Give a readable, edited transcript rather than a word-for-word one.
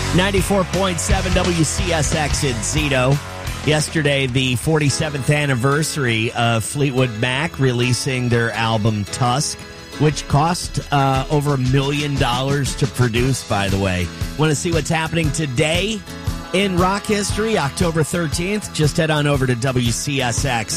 94.7 WCSX in Zeno. Yesterday, the 47th anniversary of Fleetwood Mac releasing their album Tusk, which cost over $1 million to produce, by the way. Want to see what's happening today in rock history? October 13th. Just head on over to WCSX.